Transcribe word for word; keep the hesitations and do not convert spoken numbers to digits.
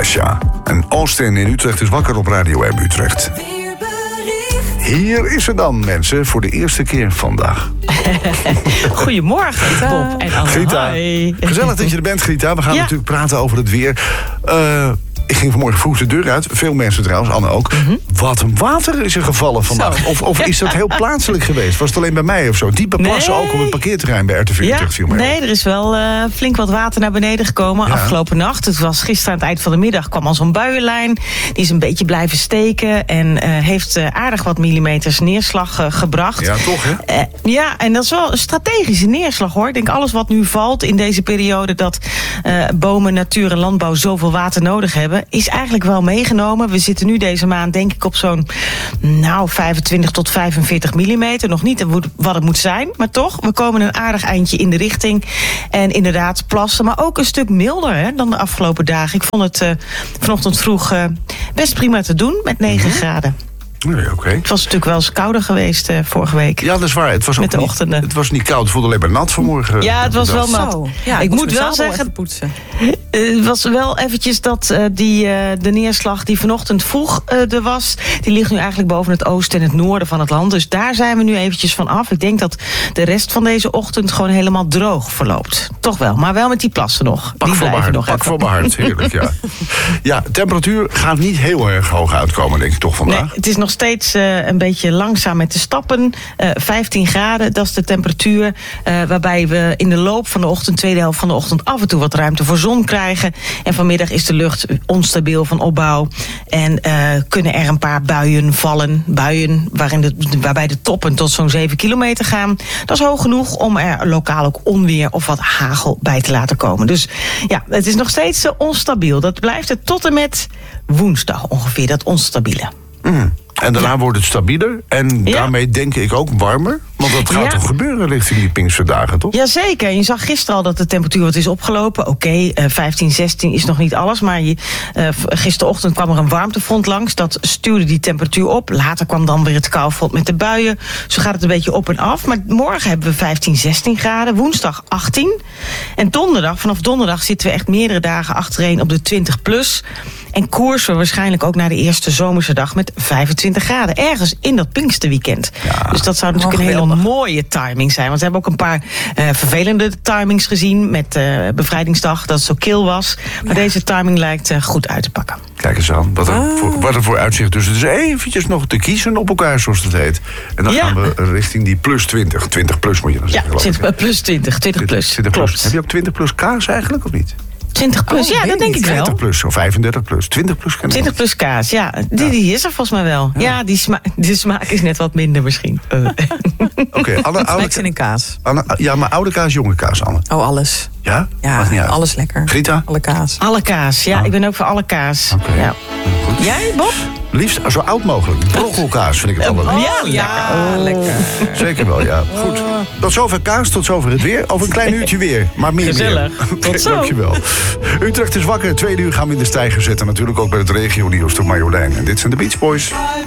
Kesha. En Austin in Utrecht is wakker op Radio M Utrecht. Hier is ze dan, mensen, voor de eerste keer vandaag. Goedemorgen, Bob en Anne. Grita, Hoi. Gezellig dat je er bent, Grita. We gaan Ja. natuurlijk praten over het weer. Uh, ik ging vanmorgen vroeg de deur uit. Veel mensen trouwens, Anne ook. Mm-hmm. Wat een water is er gevallen vandaag. Of, of is dat heel plaatselijk geweest? Was het alleen bij mij of zo? Diepe plassen nee. ook op het parkeerterrein bij R T V Utrecht viel mij Nee, op. er is wel uh, flink wat water naar beneden gekomen Ja. afgelopen nacht. Het was gisteren aan het eind van de middag kwam al zo'n buienlijn. Die is een beetje blijven steken en uh, heeft uh, aardig wat millimeters neerslag uh, gebracht. Ja, toch hè? Uh, ja, en dat is wel een strategische neerslag hoor. Ik denk alles wat nu valt in deze periode dat uh, bomen, natuur en landbouw zoveel water nodig hebben, is eigenlijk wel meegenomen. We zitten nu deze maand denk ik op zo'n nou vijfentwintig tot vijfenveertig millimeter. Nog niet wat het moet zijn, maar toch. We komen een aardig eindje in de richting. En inderdaad plassen, maar ook een stuk milder hè, dan de afgelopen dagen. Ik vond het uh, vanochtend vroeg uh, best prima te doen met negen mm-hmm. graden. Nee, okay. Het was natuurlijk wel eens kouder geweest uh, vorige week. Ja, dat is waar. Het was ook met de niet, ochtenden. Het was niet koud. Het voelde alleen maar nat vanmorgen. Ja, het was wel nat. Zo. Ja, ik moet wel zeggen, zeggen, poetsen. Het was wel eventjes dat uh, die, uh, de neerslag die vanochtend vroeg uh, er was, die ligt nu eigenlijk boven het oosten en het noorden van het land. Dus daar zijn we nu eventjes van af. Ik denk dat de rest van deze ochtend gewoon helemaal droog verloopt. Toch wel, maar wel met die plassen nog. Pak die voor mijn hart, nog pak even. voor mijn hart. Heerlijk, ja. Ja, temperatuur gaat niet heel erg hoog uitkomen, denk ik toch vandaag. Nee, het is nog steeds uh, een beetje langzaam met de stappen. Uh, vijftien graden, dat is de temperatuur. Uh, waarbij we in de loop van de ochtend, tweede helft van de ochtend, af en toe wat ruimte voor zon krijgen. En vanmiddag is de lucht onstabiel van opbouw. En uh, kunnen er een paar buien vallen. Buien waarin de, waarbij de toppen tot zo'n zeven kilometer gaan. Dat is hoog genoeg om er lokaal ook onweer of wat hagel bij te laten komen. Dus ja, het is nog steeds uh, onstabiel. Dat blijft het tot en met woensdag ongeveer, dat onstabiele. Mm. En daarna ja. wordt het stabieler. En ja. daarmee denk ik ook warmer. Want dat gaat ja. toch gebeuren richting die Pinksterdagen, toch? Jazeker. Je zag gisteren al dat de temperatuur wat is opgelopen. Oké, okay, uh, vijftien, zestien is nog niet alles. Maar je, uh, gisterochtend kwam er een warmtefront langs. Dat stuurde die temperatuur op. Later kwam dan weer het koufront met de buien. Zo gaat het een beetje op en af. Maar morgen hebben we vijftien, zestien graden. Woensdag achttien. En donderdag, vanaf donderdag zitten we echt meerdere dagen achtereen op de twintig plus. En koersen we waarschijnlijk ook naar de eerste zomerse dag met vijfentwintig graden. Ergens in dat Pinksterweekend. Ja, dus dat zou natuurlijk een hele mooie timing zijn. Want we hebben ook een paar uh, vervelende timings gezien. Met uh, Bevrijdingsdag, dat het zo kil was. Maar ja. deze timing lijkt uh, goed uit te pakken. Kijk eens aan, wat er, ah. voor, wat er voor uitzicht. Dus het is eventjes nog te kiezen op elkaar, zoals het heet. En dan ja. gaan we richting die plus twintig. twintig plus moet je dan zeggen. Ja, twintig, plus twintig. twintig plus. twintig plus. Heb je ook twintig plus kaas eigenlijk, of niet? twintig plus, oh, ja, dat denk ik wel. twintig plus of vijfendertig plus. twintig plus ken ik twintig plus kaas, ja. Die, die is er volgens mij wel. Ja, ja die sma- de smaak is net wat minder misschien. Uh. Oké, okay, Anne, oude ka- in kaas. Anne, ja, maar oude kaas, jonge kaas, Anne. Oh, alles. Ja? Ja, alles lekker. Grita? Alle kaas. Alle kaas, ja. Oh. Ik ben ook voor alle kaas. Okay. Ja. Goed. Jij, Bob? Liefst zo oud mogelijk. Brokkelkaas vind ik het allemaal. Oh, ja, ja. Oh, lekker. Zeker wel, ja. Goed. Tot zover kaas, tot zover het weer. Over een klein uurtje weer, maar meer Gezellig. meer. Tot okay, zo. Dankjewel. Utrecht is wakker. Tweede uur gaan we in de stijger zetten. Natuurlijk ook bij het regio-nieuws door Marjolein. En dit zijn de Beach Boys.